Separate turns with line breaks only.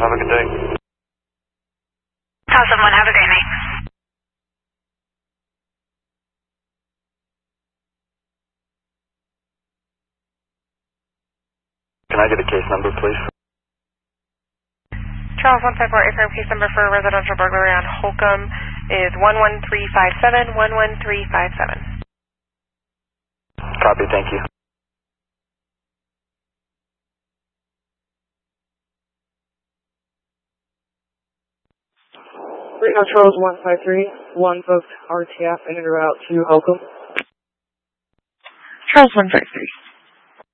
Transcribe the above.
Have a good day.
House of 1, have a great night.
Can I get a case number, please?
Charles 154 aircraft case number for residential burglary on Holcomb is 11357, 11357.
Copy, thank you.
Right now, Charles 153, one booked RTF in and route to Holcomb.
Charles 153.